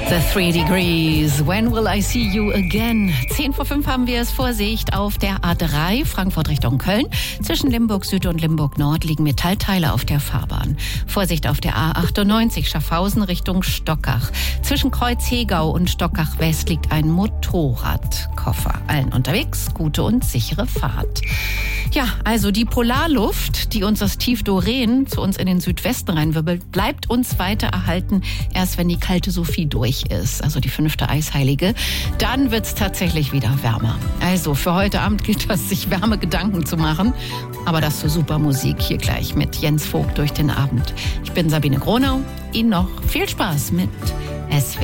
The 3 Degrees, when will I see you again? 10 vor 5 haben wir es. Vorsicht auf der A3, Frankfurt Richtung Köln. Zwischen Limburg Süd und Limburg Nord liegen Metallteile auf der Fahrbahn. Vorsicht auf der A98, Schaffhausen Richtung Stockach. Zwischen Kreuz-Hegau und Stockach West liegt ein Motorradkoffer. Allen unterwegs, gute und sichere Fahrt. Ja, also die Polarluft, die uns aus Tief-Doreen zu uns in den Südwesten reinwirbelt, bleibt uns weiter erhalten, erst wenn die kalte Sophie durch ist, also die 5. Eisheilige. Dann wird's tatsächlich wieder wärmer. Also für heute Abend gilt das, sich Wärmegedanken zu machen. Aber das zur super Musik hier gleich mit Jens Vogt durch den Abend. Ich bin Sabine Gronau. Ihnen noch viel Spaß mit SWR.